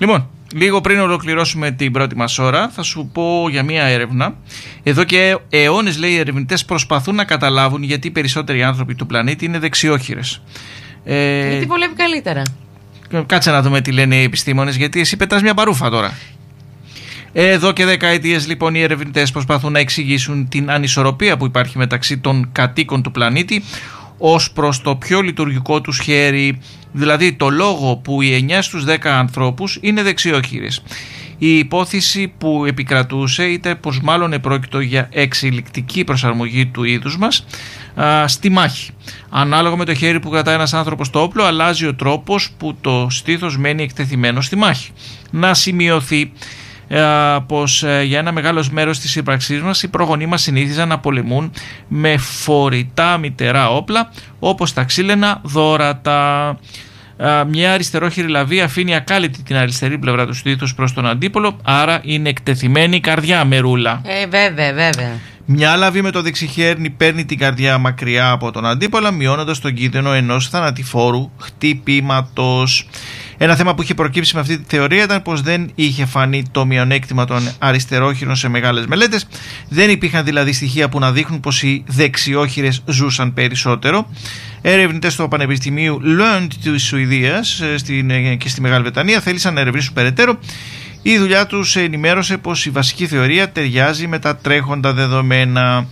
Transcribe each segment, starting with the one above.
Λοιπόν, λίγο πριν ολοκληρώσουμε την πρώτη μας ώρα, θα σου πω για μία έρευνα. Εδώ και αιώνες, λέει, οι ερευνητές προσπαθούν να καταλάβουν γιατί οι περισσότεροι άνθρωποι του πλανήτη είναι δεξιόχειρες. Γιατί βολεύει καλύτερα. Κάτσε να δούμε τι λένε οι επιστήμονες, γιατί εσύ πετάς μια παρούφα τώρα. Εδώ και δεκαετίες, λοιπόν, οι ερευνητές προσπαθούν να εξηγήσουν την ανισορροπία που υπάρχει μεταξύ των κατοίκων του πλανήτη ως προς το πιο λειτουργικό τους χέρι, δηλαδή το λόγο που οι 9 στους 10 ανθρώπους είναι δεξιόχειρες. Η υπόθεση που επικρατούσε ήταν πως μάλλον επρόκειτο για εξελικτική προσαρμογή του είδους μας στη μάχη. Ανάλογα με το χέρι που κρατάει ένας άνθρωπος το όπλο, αλλάζει ο τρόπος που το στήθος μένει εκτεθειμένο στη μάχη. Να σημειωθεί πως για ένα μεγάλο μέρος της ύπαρξής μας οι προγονείς μας συνήθιζαν να πολεμούν με φορητά μυτερά όπλα όπως τα ξύλινα δώρατα. Μια αριστερόχειρη λαβή αφήνει ακάλυπτη την αριστερή πλευρά του στήθους προς τον αντίπολο, άρα είναι εκτεθειμένη η καρδιά, Μερούλα. Βέβαια. Μια λαβή με το δεξιχέρι παίρνει την καρδιά μακριά από τον αντίπολα, μειώνοντας τον κίνδυνο ενός θανατηφόρου χτυπήματος. Ένα θέμα που είχε προκύψει με αυτή τη θεωρία ήταν πως δεν είχε φανεί το μειονέκτημα των αριστερόχειρων σε μεγάλες μελέτες. Δεν υπήρχαν δηλαδή στοιχεία που να δείχνουν πως οι δεξιόχειρες ζούσαν περισσότερο. Ερευνητές του Πανεπιστημίου Lund της Σουηδίας και στη Μεγάλη Βρετανία θέλησαν να ερευνήσουν περαιτέρω. Η δουλειά τους ενημέρωσε πως η βασική θεωρία ταιριάζει με τα τρέχοντα δεδομένα.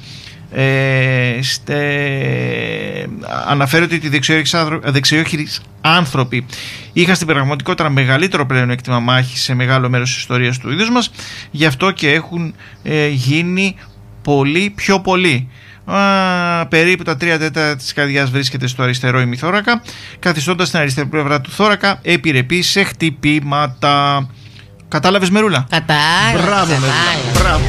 Αναφέρεται ότι οι δεξιόχειροι άνθρωποι είχαν στην πραγματικότητα ένα μεγαλύτερο πλεονέκτημα μάχης σε μεγάλο μέρος της ιστορίας του είδους μας, γι' αυτό και έχουν γίνει πολύ πιο πολλοί. Περίπου τα 3/4 της καρδιάς βρίσκεται στο αριστερό ημιθώρακα, καθιστώντας την αριστερή πλευρά του θώρακα επιρρεπή σε χτυπήματα. Κατάλαβες, Μερούλα? Κατάλαβα. Μπράβο, Μερούλα. Μπράβο.